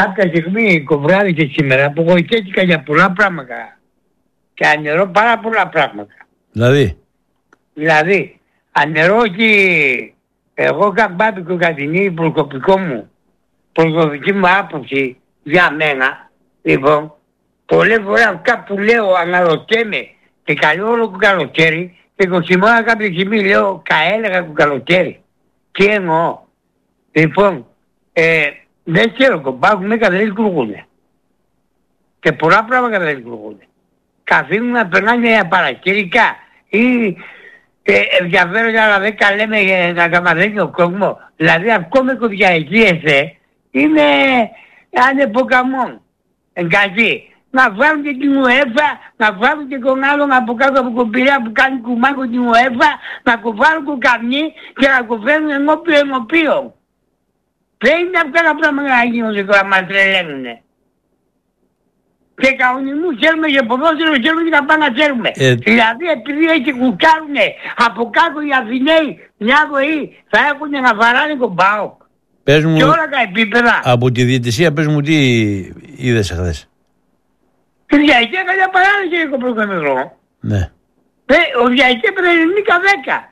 κάποια στιγμή βράδυ και σήμερα απογοητεύτηκα για πολλά πράγματα. Και ανερώ πάρα πολλά πράγματα. Δηλαδή, ανερώ ότι εγώ καμπάπικο κατηνή προσωπική μου άποψη για μένα, λοιπόν, πολλές φορές αυτά που λέω αναρωτιέμαι και καλό όλο το καλοκαίρι και το χειμώνα κάποια στιγμή λέω έλεγα το καλοκαίρι. Τι εννοώ? Λοιπόν, δεν ξέρω, κομπάκου μέκα δεν λειτουργούνε. Και πολλά πράγματα δεν λειτουργούνε. Καθίσουν να περνάνε για παρακαιρικά ή ενδιαφέροντα, αλλά δεν τα λέμε για να καμαδένει ο κόσμο. Δηλαδή ακόμα και διαετίεσαι είναι ανεποκαμών. Εντάξει, να βάλουν και την UEFA, να βάλουν και τον άλλον από κάτω από κομπηλιά που κάνει κουμάκο την UEFA, να κουβάλουν κοκαμνί και να κουβαίνουν ενώπιον. Δεν είναι αυτά τα πράγματα να γίνονται τώρα, μας τρελαίνουνε. Και κανονισμού ξέρουμε για ποδόσφαιρο, ξέρουμε και να πάμε να ξέρουμε. Δηλαδή επειδή έτσι κουκάρουνε από κάτω οι Αθηναίοι μια ζωή θα έχουν να βαράνε τον ΠΑΟΚ. Και όλα τα επίπεδα. Από τη διαιτησία πες μου τι είδες εχθές. Η Διαϊκή έκανε μια παράδοση για το πρώτο μετρό. Ναι. Ο Διαϊκή έπαιρνε 90-10.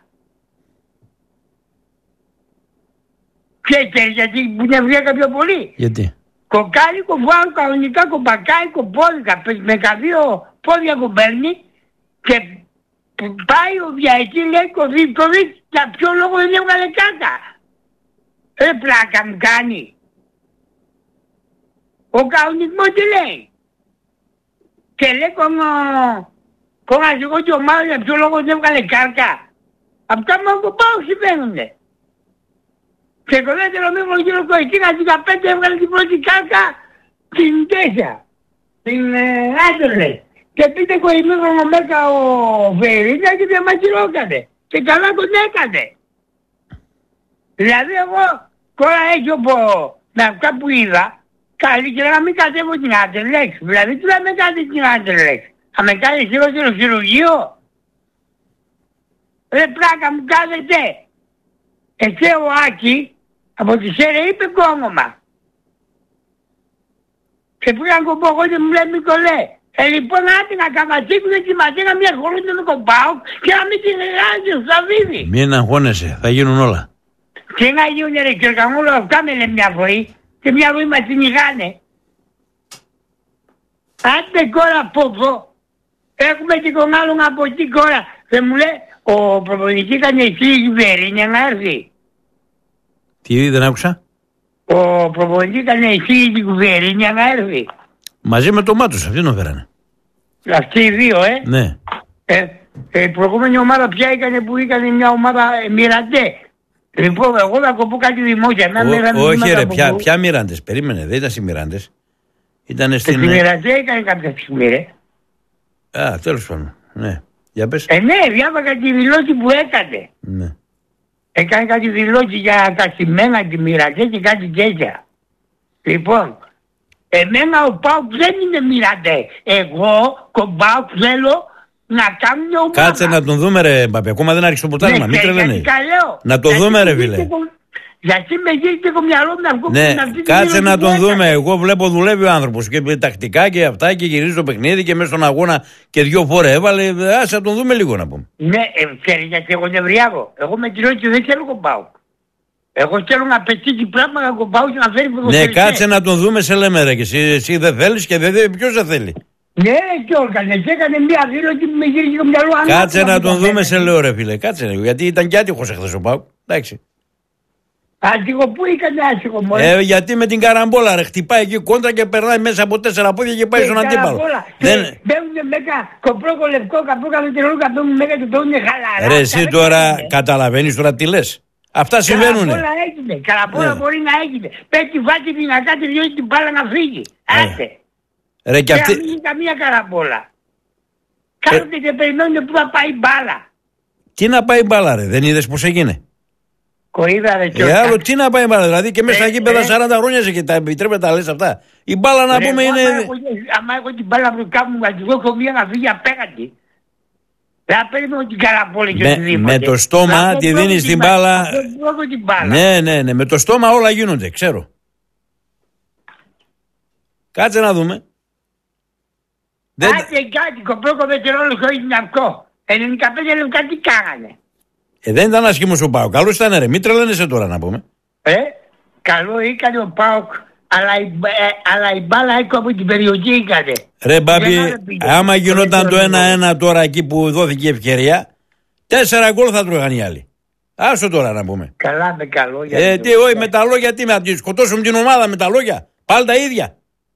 Και γιατί που νευρίακα πιο πολύ. Γιατί? Κοκάλικο βάω κανονικά κομπακάικο πόδικα με δύο πόδια που παίρνει και πάει ο Διαϊκή λέει κοδί για ποιο λόγο δεν έβγαλε κάρτα. Πλάκα μου κάνει. Ο κανονισμός τι λέει. Και λέει κομμασικό και ομάδα για ποιο λόγο δεν έβγαλε κάρτα. Αυτά μόνο το πάω συμβαίνουνε. Και το δεύτερο μήνυμα ο κύριος Κοϊκίνα 15 έβγαλε την πρώτη κάρτα την 4. Την Άντερλε. Και πείτε κοημίγωνο μέσα ο Βεϊρίνα και διαμαρτυρόκανε. Και καλά τον έκανε. Δηλαδή εγώ τώρα έτσι με αυτά που είδα, καλύτερα να μην κατέβω την Άντερλεξ. Δηλαδή τι θα με κάνει την Άντερλεξ. Θα με κάνει χειρότερο χειρουργείο. Ρε πλάκα μου κάνετε. Εσέ ο Άκη από τη ΣΕΡΕ είπε κόμμα. Και πήγαν κομπόγω και μου λέει Μικολέ. Λοιπόν άντε να καματσίκουνε τη ματίνα μια χωρούνται με κομπάω και να μην την εργάζει ο Σαββίδη. Μην αγχώνεσαι, θα γίνουν όλα. Τι να γίνουν ρε Κυρκαμούλο, αυτά με λέει μια βοή και μια βοή μας την ηγάνε. Άντε κόρα πόπο, έχουμε και τον άλλον από εκεί κόρα. Και μου λέει ο προπονητής ήταν εσύ η Βερίνια να έρθει. Τι δεν άκουσα. Ο προπονητής ήταν εσύ η Βερίνια να έρθει. Μαζί με το Μάτος, αυτοί τον φέρανε. Αυτοί οι δύο, Ναι. Η προηγούμενη ομάδα ποια έκανε που έκανε μια ομάδα Μιραντέ. Λοιπόν, εγώ θα κοπώ κάτι δημόσια. Όχι ρε, ποια Μιραντές, περίμενε, δεν ήταν οι Μιραντές. Ήτανε στην... Στη Μιραντέ έκανε κάποια στιγμή, ρε. Α, τέλος πάντων, ναι. Για πες. Ναι, διάβακα τη δηλώση που έκανε. Ναι. Έκανε κάτι δηλώσει για τα σημαίνα, τη Μιραντέ και κάτι τέτοια. Λοιπόν, εμένα ο ΠΑΟΚ δεν είναι Μιραντέ. Εγώ, κομπάω, θέλω να κάνω μια ομάδα. Κάτσε να τον δούμε ρε Μπαπέ, ακόμα δεν άρχισε το ποτάσμα, μην τρελαίνε. Να το δούμε ρε φίλε. Γιατί με γίνεται το μυαλό μου να βγω. Ναι, κάτσε να τον δούμε. Εγώ βλέπω δουλεύει ο άνθρωπος και τακτικά και αυτά και γυρίζει το παιχνίδι και μέσα στον αγώνα και 2 φορές έβαλε. Άσε να τον δούμε λίγο να πούμε. Ναι, ξέρει γιατί εγώ νευριάβω. Εγώ με την ότι δεν θέλω κομπάω. Εγώ θέλω να πετύχει πράγματα να κομπάω και να φέρει ποδοσφαιριστές. Ναι, κάτσε να τον δούμε σε λέμε ρε και εσύ δεν θέλεις και δεν ποιος δεν θέλει. Ναι, και έκανε μια δήλωση που με γύρισε το μυαλό. Κάτσε να τον δούμε σε λέω ρε φίλε, κάτσε γιατί ήταν και άτυχος εχθές ο ΠΑΟΚ. Εντάξει. Άτυχο που έκανε άτυχο μόνο. Γιατί με την καραμπόλα ρε χτυπάει εκεί κόντρα και περνάει μέσα από 4 πόδια και πάει στον αντίπαλο. Μπαίνουν μέκα κοπρόκο λευκό, καπρόκο λευτερόλουκα, μπαίνουν μέκα και μπαίνουν χαλαρά. Ρε εσύ τώρα καταλαβαίνεις τώρα τι λες. Αυτά συμβαίνουνε. Καραπόλα έγινε, καραπόλα μπορεί να έγινε. Πέτει βάζει δυνατά τη διότι την μπάλα να φύγει. Άσε. Ρε και αυτή... Δεν είναι καμία καραπόλα. Κάνονται και περιμένουν που θα πάει μπάλα. Τι να πάει μπάλα ρε, δεν είδες πως έγινε. Κοίδα ρε και άλλο τι να πάει μπάλα, δηλαδή και μέσα στα γήπεδα 40 χρόνια σε και τα επιτρέπεται τα λες αυτά. Η μπάλα να πούμε είναι... Άμα έχω την μπάλα από το κάπου μου, εγώ έχω μία να φύγει απέναντι. Δεν παίρνω την καραπόλη και οτιδήποτε. Με το στόμα τη δίνεις την μπάλα. Ναι, με το στόμα όλα γίνονται, ξέρω. Κάτσε να δούμε. Άντε κάτι, κοπρόκοβε και ρόλο χωρίς μυαλκό. 95 λεπτά τι κάνανε. Δεν ήταν άσχημος ο ΠΑΟΚ. Καλώς ήταν ρε. Μην τρελαίνεσαι τώρα να πούμε. Καλό έκανε ο ΠΑΟΚ, αλλά η μπάλα έκο από την περιοχή έκανε. Ρε Μπάμπη, άμα γινόταν το 1-1 τώρα εκεί που δόθηκε η ευκαιρία, 4 γκολ θα τρώγαν οι άλλοι. Άσο τώρα να πούμε. Καλά με τα λόγια. Τι, όχι με τα λόγια, τι με σκοτώσουν την ομάδα με τα λόγια. Πάλι τα ίδια.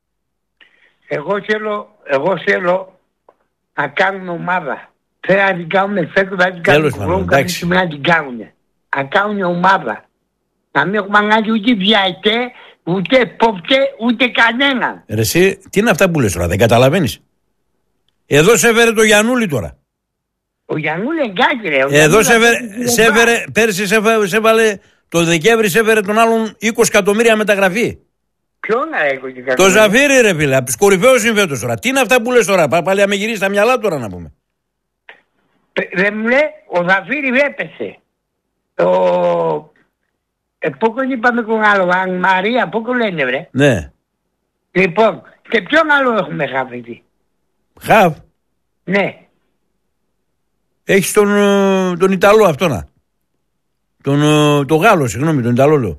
Εγώ θέλω να κάνουμε ομάδα. Θέλω να την κάνουμε φέτος, να την κάνουμε χρόνο, να την κάνουμε. Να κάνουν ομάδα. Να μην έχουμε ανάγκη ούτε διαετέ, ούτε πόπτε, ούτε κανέναν. Ρε εσύ, τι είναι αυτά που λες τώρα, δεν καταλαβαίνεις. Εδώ σε έφερε το Γιαννούλη τώρα. Ο Γιαννούλη εγκάκι ρε. Εδώ σε έφερε, πέρσι σε έβαλε, το Δεκέμβρη σε έφερε τον άλλον 20 εκατομμύρια μεταγραφή. Ποιον να έχω και το Ζαφύρι ρε φίλε, από τους κορυφαίους συμφέτους τώρα. Τι είναι αυτά που λες τώρα, πάλι να με γυρίσει τα μυαλά τώρα να πούμε. Δεν μου λέει, ο Ζαφύρι έπεσε. Πόκο είπαμε con άλλο, αν Μαρία, πόκο λένε βρε. Ναι. Λοιπόν, και ποιον άλλο έχουμε χαβητή. Χαβ. Ναι. Έχεις τον Ιταλό αυτόνα. Τον Γάλλο, συγγνώμη, τον Ιταλό λέω.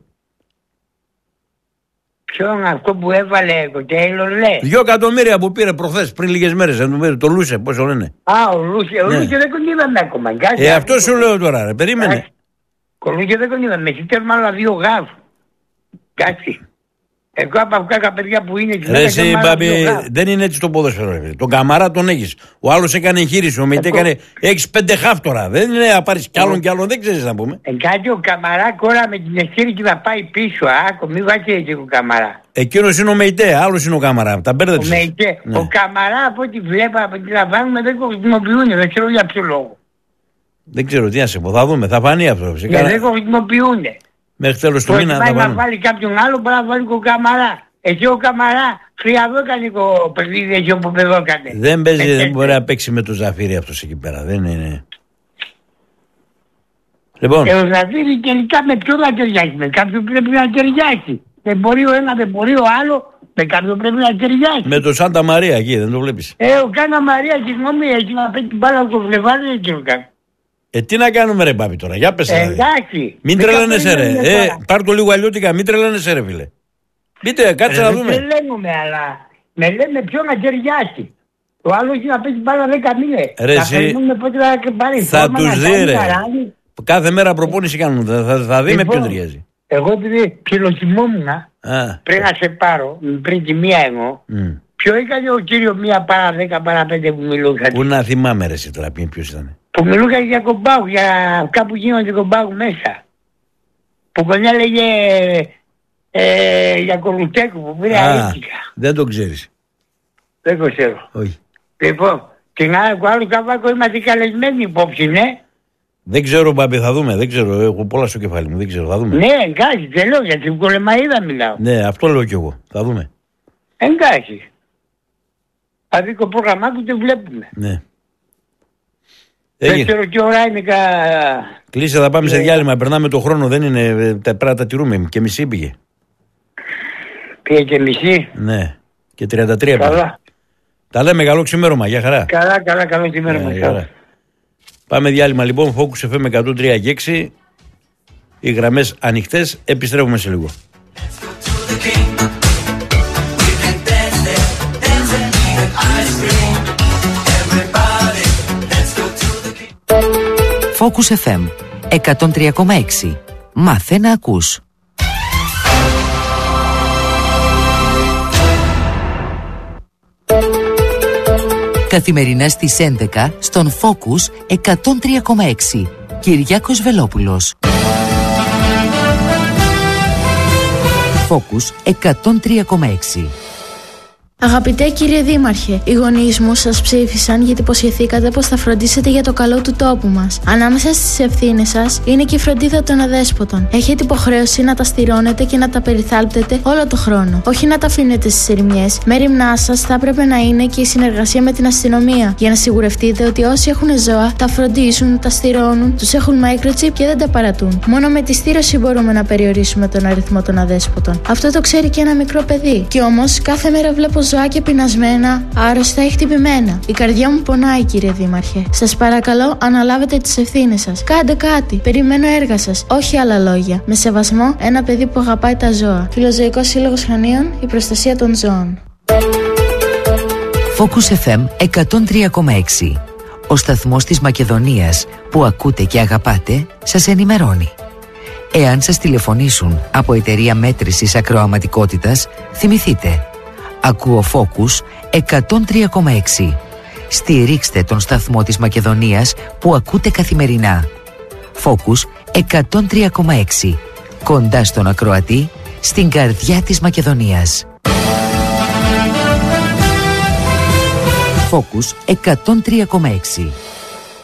Ποιον αυτό που έβαλε ο Τέιλορ λέει. 2 εκατομμύρια που πήρε προχθές πριν λίγες μέρες. Το Λούσε, πώς το λένε. Ο Λούσε, ο Λούσε δεν τον είδαμε ακόμα. Αυτό σου λέω τώρα, ρε, περίμενε. Ο Λούσε δεν τον είδαμε. Εσύ θέλουμε άλλα 2 γάβ. Κάτσε. Εγώ από κάποια παιδιά που είναι. Ρε εσύ Μπάμπη, δεν είναι έτσι το ποδόσφαιρο. Ρε. Τον Καμαρά τον έχεις. Ο άλλος έκανε εγχείρηση. Ο Μεϊτέ έκανε. Έχεις 5 χαφ τώρα. Δεν είναι να πάρεις κι άλλον κι άλλον. Δεν ξέρεις να πούμε. Κάτι ο Καμαρά κόρα με την ευθύνη και θα πάει πίσω. Άκου, μην βάζει έτσι ο Καμαρά. Εκείνος είναι ο Μεϊτέ. Άλλος είναι ο Καμαρά. Τα μπέρδεψες. Ο Μεϊτέ. Ναι. Ο Καμαρά από ό,τι βλέπω, από ό,τι λαμβάνουμε δεν το χρησιμοποιούν. Δεν ξέρω για ποιο λόγο. Δεν ξέρω τι να σε πω. Θα δούμε. Θα φανεί αυτό. Δεν το χρησιμοποιούν. Μέχρι τέλος του μήνα θα να βάλει κάποιον άλλο, μπορεί να βάλει ο Καμαρά. Εκεί ο Καμαρά χρειαζόταν κάνει το παιχνίδι εκεί όπου παιδόκανε. Δεν παίζει, δεν μπορεί να παίξει με το Ζαφύρι αυτός εκεί πέρα. Δεν είναι. Λοιπόν. Ο Ζαφύρι τελικά με ποιον θα ταιριάξει. Με κάποιον πρέπει να ταιριάξει. Δεν μπορεί ο ένα, δεν μπορεί ο άλλο. Με κάποιον πρέπει να ταιριάξει. Με το Σάντα Μαρία εκεί, δεν το βλέπεις. Ο Κάντα Μαρία, συγγνώμη, έχει να παίξει την μπάλα στο φλεβάρι, δεν ξέρω καν. Τι να κάνουμε ρε Πάπη τώρα, για πες εντάξει. Μην τρελαίνεσαι ρε, πάρ' το λίγο αλλιώτικα, μην τρελαίνεσαι ρε φίλε. Πείτε, κάτσε να δούμε. Δεν τρελαίνουμε, αλλά με λέμε ποιον να ταιριάσει. Ο άλλος να παίξει μπάλα 10 μήνες. Ρε εσύ, θα τους δει ρε. Κάθε μέρα προπόνηση κάνουν, θα δει με ποιον ταιριάζει. Εγώ επειδή ψιλοκοιμόμουν, πριν να σε πάρω, πριν τη μία εγώ, ποιο έκανε ο κύριο μία παρά 10 παρά 5 που μιλούσατε. Πού να θυμάμαι ρε εσύ τώρα, ποιος ήταν. Που μιλούσα για κομπάγου, για κάπου γίνονται κομπάγου μέσα. Που κονιά λέγε για Κολουτέκου που πήρε αρίστηκα. Δεν το ξέρεις. Δεν το ξέρω. Όχι. Λοιπόν, την άλλο καβάκο είμαστε καλεσμένοι υπόψη, ναι. Δεν ξέρω Μπάμπη, θα δούμε, δεν ξέρω, έχω πολλά στο κεφάλι μου, δεν ξέρω, θα δούμε. Ναι, εντάξει, δεν λέω για την κολεμαίδα μιλάω. Ναι, αυτό λέω κι εγώ, θα δούμε. Εντάξει. Δηλαδή το πρόγραμμά του το βλέπουμε. Ναι. Δεν ξέρω τι ώρα είναι Κλείσε, θα πάμε σε διάλειμμα. Περνάμε το χρόνο, δεν είναι. Πρέπει να τα τηρούμε. Και μισή πήγε. Πήγε και μισή. Ναι. Και 33 πήγε. Καλά. Τα λέμε, καλό ξημέρωμα. Γεια χαρά. Καλά, καλό ξημέρωμα. Πάμε διάλειμμα λοιπόν. Focus FM 103 και 6. Οι γραμμές ανοιχτές. Επιστρέφουμε σε λίγο. Focus FM 103,6. Μάθε να ακούς. Καθημερινά στις 11 στον Focus 103,6. Κυριάκος Βελόπουλος. Focus 103,6. Αγαπητέ κύριε Δήμαρχε, οι γονείς μου σας ψήφισαν γιατί υποσχεθήκατε πως θα φροντίσετε για το καλό του τόπου μας. Ανάμεσα στις ευθύνες σας είναι και η φροντίδα των αδέσποτων. Έχετε υποχρέωση να τα στηρώνετε και να τα περιθάλπτετε όλο το χρόνο. Όχι να τα αφήνετε στις ερημιές. Μέριμνά σας θα έπρεπε να είναι και η συνεργασία με την αστυνομία για να σιγουρευτείτε ότι όσοι έχουν ζώα τα φροντίζουν, τα στηρώνουν, τους έχουν microchip και δεν τα παρατούν. Μόνο με τη στήρωση μπορούμε να περιορίσουμε τον αριθμό των αδέσποτων. Αυτό το ξέρει και ένα μικρό παιδί. Κι όμως κάθε μέρα βλέπω ζωάκια πεινασμένα, άρρωστα ή χτυπημένα. Η καρδιά μου πονάει, κύριε Δήμαρχε. Σας παρακαλώ, αναλάβετε τις ευθύνες σας. Κάντε κάτι. Περιμένω έργα σας. Όχι άλλα λόγια. Με σεβασμό, ένα παιδί που αγαπάει τα ζώα. Φιλοζωικός Σύλλογος Χανίων, η προστασία των ζώων. Focus FM 103,6. Ο σταθμός της Μακεδονίας που ακούτε και αγαπάτε σας ενημερώνει. Εάν σας τηλεφωνήσουν από εταιρεία μέτρησης ακροαματικότητας, θυμηθείτε. Ακούω Focus 103,6. Στηρίξτε τον σταθμό της Μακεδονίας που ακούτε καθημερινά. Focus 103,6. Κοντά στον ακροατή, στην καρδιά της Μακεδονίας. Focus 103,6.